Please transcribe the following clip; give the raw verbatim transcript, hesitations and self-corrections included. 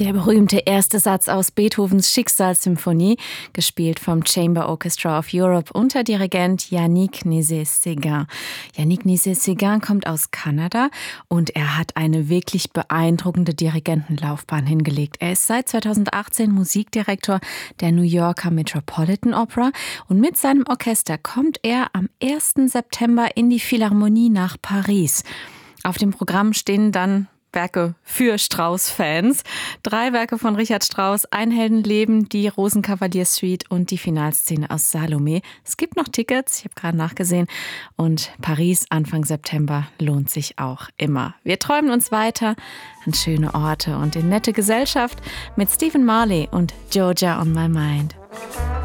Der berühmte erste Satz aus Beethovens Schicksalssymphonie, gespielt vom Chamber Orchestra of Europe unter Dirigent Yannick Nézet-Séguin. Yannick Nézet-Séguin kommt aus Kanada und er hat eine wirklich beeindruckende Dirigentenlaufbahn hingelegt. Er ist seit zweitausendachtzehn Musikdirektor der New Yorker Metropolitan Opera und mit seinem Orchester kommt er am ersten September in die Philharmonie nach Paris. Auf dem Programm stehen dann Werke für Strauss-Fans. Drei Werke von Richard Strauss, Ein Heldenleben, die Rosenkavalier-Suite und die Finalszene aus Salome. Es gibt noch Tickets, ich habe gerade nachgesehen. Und Paris Anfang September lohnt sich auch immer. Wir träumen uns weiter an schöne Orte und in nette Gesellschaft mit Stephen Marley und Georgia on My Mind.